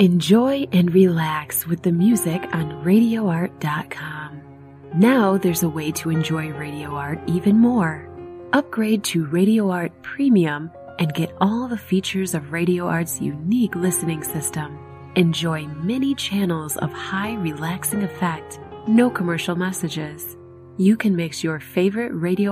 Enjoy and relax with the music on RadioArt.com. Now there's a way to enjoy Radio Art even more. Upgrade to Radio Art Premium and get all the features of Radio Art's unique listening system. Enjoy many channels of high relaxing effect, no commercial messages. You can mix your favorite Radio